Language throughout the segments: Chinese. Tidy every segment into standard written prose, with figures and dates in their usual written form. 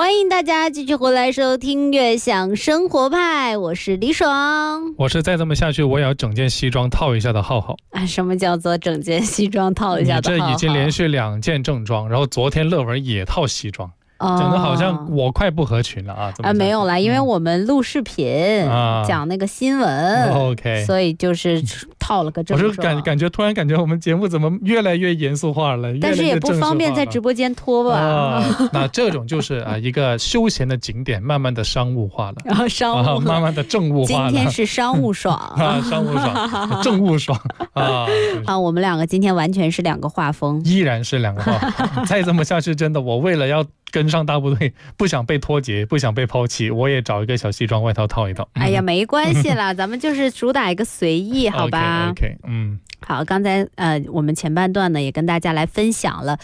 欢迎大家继续回来收听悦享生活派，我是李爽， 我是再这么下去我也要整件西装套一下的浩浩。 什么叫做整件西装套一下的浩浩？ 你这已经连续2件正装，然后昨天乐文也套西装，整得好像我快不合群了啊！ 没有啦，因为我们录视频、讲那个新闻、 OK， 所以就是套了个正装。 我就突然感觉我们节目怎么越来越严肃化了， 但是也不方便在直播间脱吧？ 那这种就是一个休闲的景点，慢慢的商务化了， 然后商务慢慢的政务化了。 今天是商务爽商务爽，政务爽我们两个今天完全是2个画风， 依然是2个画风。再这么下去，真的，我为了要跟上大部队，不想被脱节，不想被抛弃，我也找一个小西装外套套一套。 哎呀，没关系啦，咱们就是主打一个随意，好吧 ？OK， 好，刚才我们前半段呢也跟大家来分享了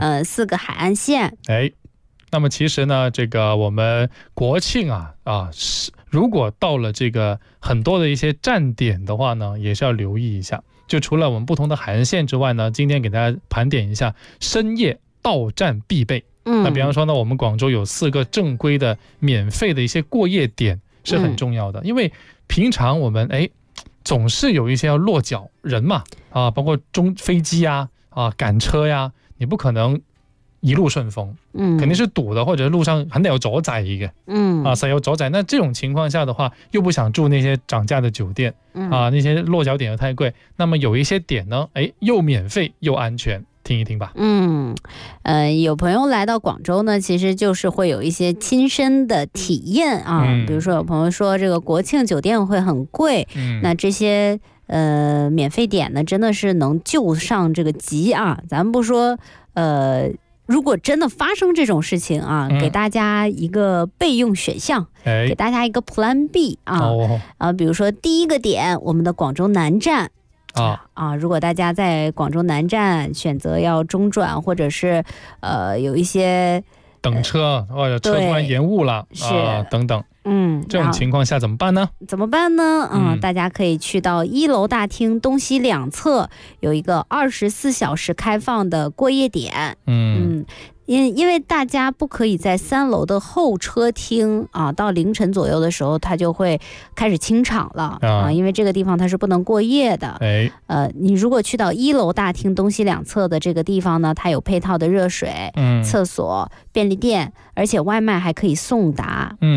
4个海岸线。 那么其实呢，这个我们国庆如果到了这个很多的一些站点的话呢，也是要留意一下。就除了我们不同的海岸线之外呢，今天给大家盘点一下深夜到站必备。那比方说呢，我们广州有4个正规的免费的一些过夜点是很重要的，因为平常我们总是有一些要落脚人嘛，包括飞机赶车呀，你不可能一路顺风，肯定是堵的，或者路上肯定有阻滯嘅，實有阻滯。那这种情况下的话，又不想住那些涨价的酒店，那些落脚点又太贵，那么有一些点呢，又免费又安全。听一听吧。 有朋友来到广州呢，其实就是会有一些亲身的体验比如说有朋友说这个国庆酒店会很贵，那这些免费点呢，真的是能救上这个急啊。咱不说如果真的发生这种事情给大家一个备用选项，给大家一个 Plan B 比如说第一个点，我们的广州南站。如果大家在广州南站选择要中转，或者是有一些等车或者车突然延误了等等，这种情况下怎么办呢？ 大家可以去到1楼大厅东西2侧有一个24小时开放的过夜点。因为大家不可以在3楼的候车厅到凌晨左右的时候它就会开始清场了因为这个地方它是不能过夜的。你如果去到1楼大厅东西2侧的这个地方呢，它有配套的热水、厕所、便利店，而且外卖还可以送达。